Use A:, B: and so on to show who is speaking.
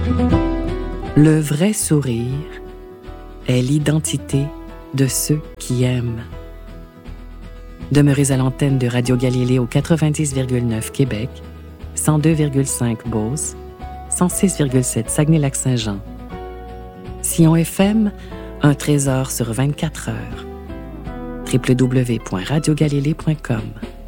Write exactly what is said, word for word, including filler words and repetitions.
A: Le vrai sourire est l'identité de ceux qui aiment. Demeurez à l'antenne de Radio Galilée au quatre-vingt-dix virgule neuf Québec, cent deux virgule cinq Beauce, cent six virgule sept Saguenay-Lac-Saint-Jean. Sillon F M, un trésor sur vingt-quatre heures. w w w point radio galilée point com